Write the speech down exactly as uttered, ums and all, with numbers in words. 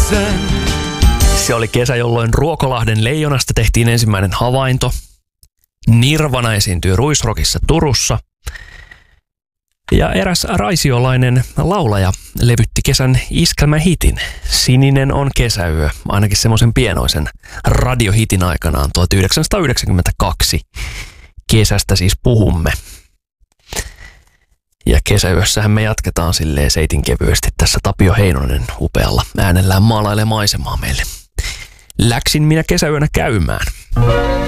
kesän. Se oli kesä, jolloin Ruokolahden leijonasta tehtiin ensimmäinen havainto. Nirvana esiintyi Ruisrockissa Turussa. Ja eräs raisiolainen laulaja levytti kesän iskelmähitin. Sininen on kesäyö, ainakin semmoisen pienoisen radiohitin aikanaan tuhatyhdeksänsataayhdeksänkymmentäkaksi. Kesästä siis puhumme. Ja kesäyössähän me jatketaan silleen seitin kevyesti. Tässä Tapio Heinonen upealla äänellään maalailee maisemaa meille. Läksin minä kesäyönä käymään.